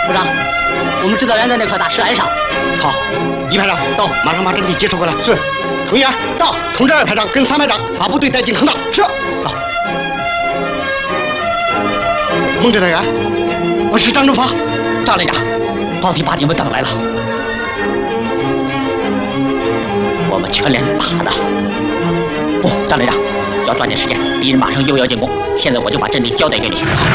部长，我们指导员在那块大石崖上。 好，一排长到，马上把阵地接收过来。是，程员到，通知二排长跟三排长把部队带进坑道。是，走。孟指导员，我是张正发。 张连长，到底把你们等来了。我们全连打的。不，张连长，要抓紧时间，敌人马上又要进攻。现在我就把阵地交代给你。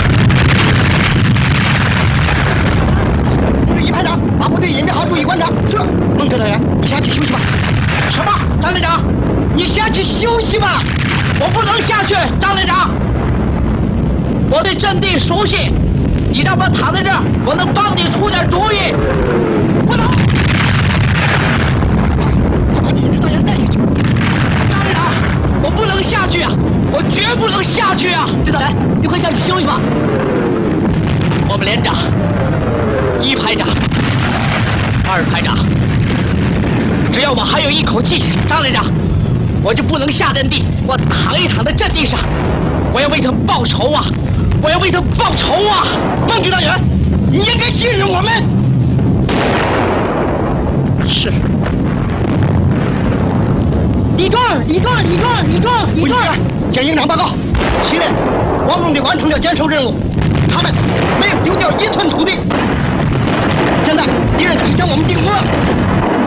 一排长，把部队引导好，注意观察。是，孟指导员，你下去休息吧。什么？张连长，你下去休息吧。 我不能下去，张连长。我对阵地熟悉，你让我躺在这儿，我能帮你出点主意。不能。 我把你指导员带下去。 张连长，我不能下去啊！我绝不能下去啊！指导员，你快下去休息吧。我们连长、一排长、二排长，只要我还有一口气，张连长，我就不能下阵地，我躺一躺在阵地上，我要为他报仇啊！我要为他报仇啊！ 孟指导员，你应该信任我们。是。 李壮， 见营长报告，7连光荣地完成了坚守任务，他们没有丢掉1寸土地。现在敌人即将我们进攻了。